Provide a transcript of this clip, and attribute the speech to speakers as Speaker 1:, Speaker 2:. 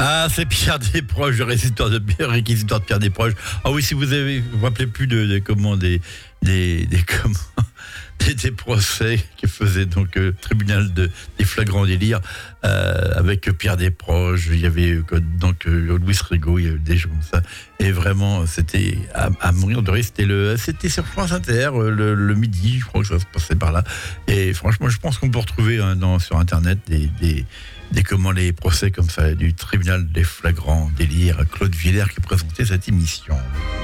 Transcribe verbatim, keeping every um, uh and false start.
Speaker 1: Ah, c'est Pierre Desproges, le réquisitoire de Pierre, réquisitoire de Pierre Desproges. Ah oui, si vous avez, vous vous rappelez plus de, de comment des, des, des comment des, des procès que faisait donc le tribunal de, des flagrants délires euh, avec Pierre Desproges, il y avait euh, donc euh, Louis Rigaud, il y avait des gens comme ça. Et vraiment, c'était à, à mourir de rire. C'était le, c'était sur France Inter euh, le, le midi, je crois que ça se passait par là. Et franchement, je pense qu'on peut retrouver hein, dans, sur Internet des, des Des comment les procès comme ça du tribunal des flagrants délires. Claude Villers qui présentait cette émission.